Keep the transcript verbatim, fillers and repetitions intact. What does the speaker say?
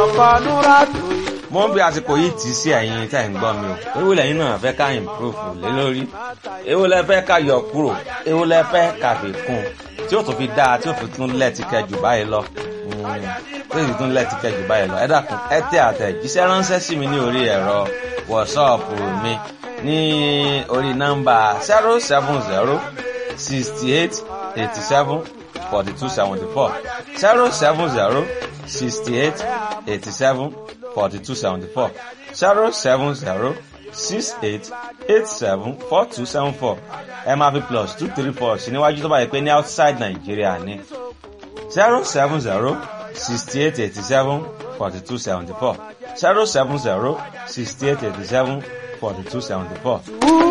mo ń bí àsìkò yìí tì í sí ẹ̀yin tẹ́ ń gbọ́ mi o èwo lẹ́yìn náà fẹ́ ká improve lé lórí èwo lẹ fẹ́ ká yọ kúrò èwo lẹ fẹ́ ká fi kún tí ó tún fi dáa tí ó fi tún lẹ́ẹ̀tì kẹjù báyìí lọ tí ó fi tún lẹ́ẹ̀tì kẹjù báyìí lọ ẹ dákun ẹ tẹ àtẹ̀jíṣẹ́ ránṣẹ́ sí mi ní orí ẹ̀rọ WhatsApp mi ní orí nọ́mbà zero seven zero sixty eight eighty seven forty two seventy four zero seven zero sixty eight eighty seven forty two seventy four zero seven zero six eight eight seven four two seven four ẹ máa fi plus two three four sí níwájú tó bá yẹ pé ní outside Nigeria ní zero seven zero sixty eight eighty seven forty two seventy four zero seven zero sixty eight eighty seven forty two seventy four.